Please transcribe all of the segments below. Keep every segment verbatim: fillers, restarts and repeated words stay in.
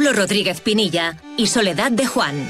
Pablo Rodríguez Pinilla y Soledad de Juan.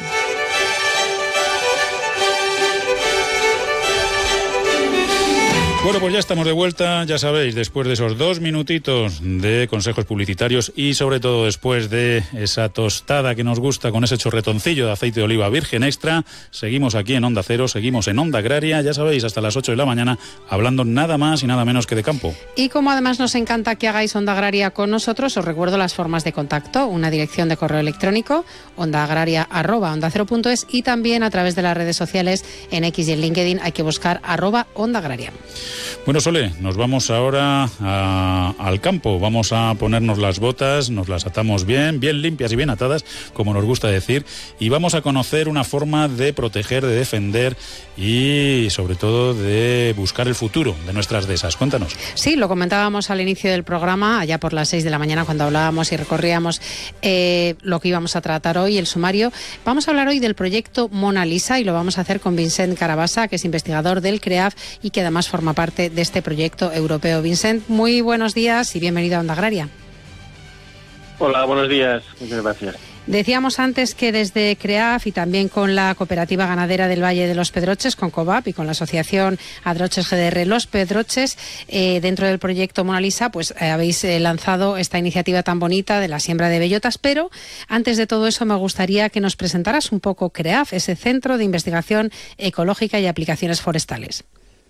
Bueno, pues ya estamos de vuelta, ya sabéis, después de esos dos minutitos de consejos publicitarios y sobre todo después de esa tostada que nos gusta con ese chorretoncillo de aceite de oliva virgen extra, seguimos aquí en Onda Cero, seguimos en Onda Agraria, ya sabéis, hasta las ocho de la mañana, hablando nada más y nada menos que de campo. Y como además nos encanta que hagáis Onda Agraria con nosotros, os recuerdo las formas de contacto, una dirección de correo electrónico, ondaagraria arroba onda cero punto es, y también a través de las redes sociales en X y en LinkedIn hay que buscar arroba Onda Agraria. Bueno, Sole, nos vamos ahora a, al campo. Vamos a ponernos las botas, nos las atamos bien, bien limpias y bien atadas, como nos gusta decir, y vamos a conocer una forma de proteger, de defender y, sobre todo, de buscar el futuro de nuestras dehesas. Cuéntanos. Sí, lo comentábamos al inicio del programa, allá por las seis de la mañana, cuando hablábamos y recorríamos eh, lo que íbamos a tratar hoy, el sumario. Vamos a hablar hoy del proyecto Mona Lisa y lo vamos a hacer con Vicent Carabassa, que es investigador del CREAF y que además forma parte de este proyecto europeo. Vicent, muy buenos días y bienvenido a Onda Agraria. Hola, buenos días. Muchas gracias. Decíamos antes que desde CREAF y también con la Cooperativa Ganadera del Valle de los Pedroches, con COVAP y con la Asociación Adroches G D R Los Pedroches, eh, dentro del proyecto Mona Lisa, pues eh, habéis eh, lanzado esta iniciativa tan bonita de la siembra de bellotas, pero antes de todo eso me gustaría que nos presentaras un poco CREAF, ese Centro de Investigación Ecológica y Aplicaciones Forestales.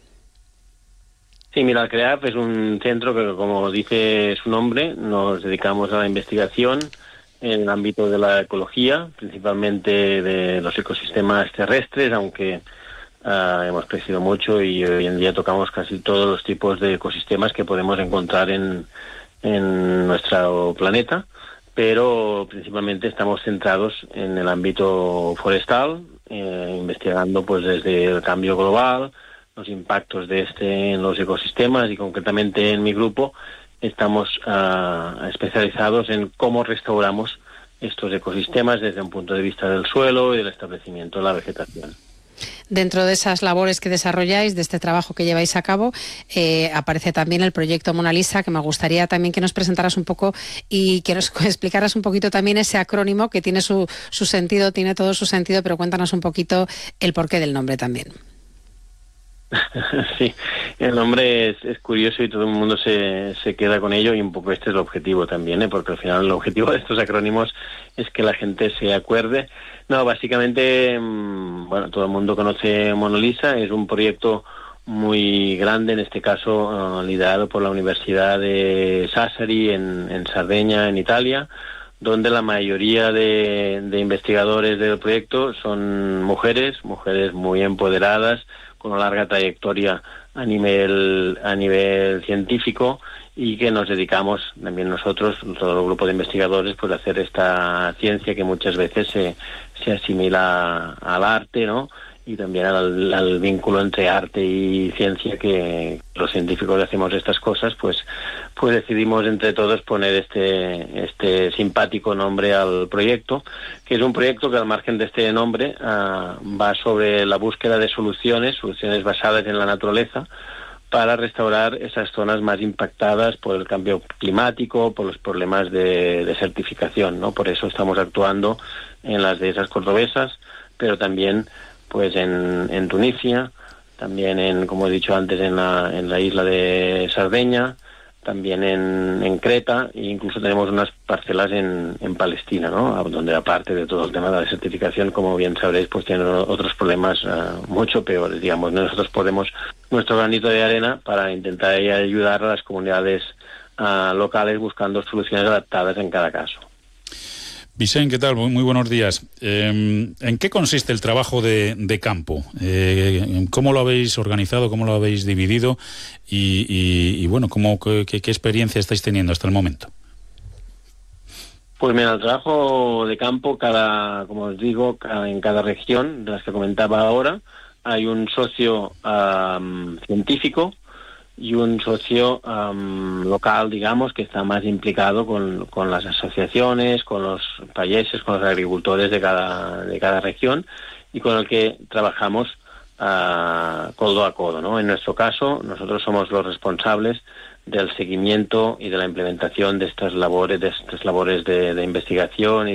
Sí, mira, el CREAF es un centro que, como dice su nombre, nos dedicamos a la investigación en el ámbito de la ecología, principalmente de los ecosistemas terrestres, aunque uh, hemos crecido mucho y hoy en día tocamos casi todos los tipos de ecosistemas que podemos encontrar en, en nuestro planeta, pero principalmente estamos centrados en el ámbito forestal, eh, investigando pues desde el cambio global, los impactos de este en los ecosistemas y concretamente en mi grupo estamos uh, especializados en cómo restauramos estos ecosistemas desde un punto de vista del suelo y del establecimiento de la vegetación. Dentro de esas labores que desarrolláis, de este trabajo que lleváis a cabo, eh, aparece también el proyecto Mona Lisa, que me gustaría también que nos presentaras un poco y que nos explicaras un poquito también ese acrónimo que tiene su, su sentido, tiene todo su sentido, pero cuéntanos un poquito el porqué del nombre también. Sí, el nombre es, es curioso y todo el mundo se, se queda con ello y un poco este es el objetivo también, ¿eh? Porque al final el objetivo de estos acrónimos es que la gente se acuerde. No, básicamente, bueno, todo el mundo conoce Mona Lisa, es un proyecto muy grande, en este caso uh, liderado por la Universidad de Sassari en, en Cerdeña, en Italia, donde la mayoría de, de investigadores del proyecto son mujeres, mujeres muy empoderadas, con una larga trayectoria a nivel a nivel científico y que nos dedicamos también nosotros, todo el grupo de investigadores, pues a hacer esta ciencia que muchas veces se, se asimila al arte, ¿no? Y también al, al vínculo entre arte y ciencia, que los científicos hacemos estas cosas, pues pues decidimos entre todos poner este este simpático nombre al proyecto, que es un proyecto que al margen de este nombre uh, va sobre la búsqueda de soluciones, soluciones basadas en la naturaleza, para restaurar esas zonas más impactadas por el cambio climático, por los problemas de desertificación, ¿no? Por eso estamos actuando en las dehesas cordobesas, pero también pues en, en Tunisia, también en, como he dicho antes, en la, en la isla de Sardeña, también en, en Creta, e incluso tenemos unas parcelas en, en Palestina, ¿no? Donde aparte de todo el tema de la desertificación, como bien sabréis, pues tienen otros problemas uh, mucho peores, digamos. Nosotros ponemos nuestro granito de arena para intentar ayudar a las comunidades uh, locales buscando soluciones adaptadas en cada caso. Vicent, ¿qué tal? Muy, muy buenos días. Eh, ¿En qué consiste el trabajo de, de campo? Eh, ¿Cómo lo habéis organizado? ¿Cómo lo habéis dividido? Y, y, y bueno, ¿cómo, qué, qué experiencia estáis teniendo hasta el momento? Pues mira, el trabajo de campo, cada, como os digo, cada, en cada región de las que comentaba ahora, hay un socio um, científico y un socio um, local, digamos, que está más implicado con, con las asociaciones, con los payeses, con los agricultores de cada, de cada región y con el que trabajamos uh, codo a codo, ¿no? En nuestro caso, nosotros somos los responsables del seguimiento y de la implementación de estas labores, de estas labores de, de investigación y